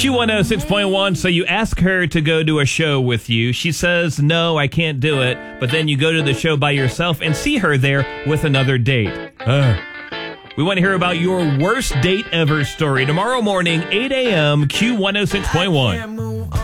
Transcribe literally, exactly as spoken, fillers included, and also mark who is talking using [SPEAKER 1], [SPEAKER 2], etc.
[SPEAKER 1] Q one oh six point one, so you ask her to go to a show with you. She says, no, I can't do it. But then you go to the show by yourself and see her there with another date. Uh, we want to hear about your worst date ever story. Tomorrow morning, eight a.m., Q one oh six point one.